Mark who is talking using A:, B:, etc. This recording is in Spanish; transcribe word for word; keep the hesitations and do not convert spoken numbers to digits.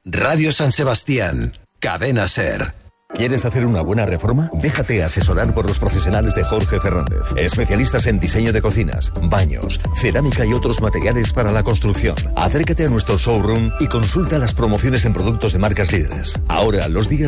A: Radio San Sebastián, Cadena SER.
B: ¿Quieres hacer una buena reforma? Déjate asesorar por los profesionales de Jorge Fernández, especialistas en diseño de cocinas, baños, cerámica y otros materiales para la construcción. Acércate a nuestro showroom y consulta las promociones en productos de marcas líderes. Ahora, los días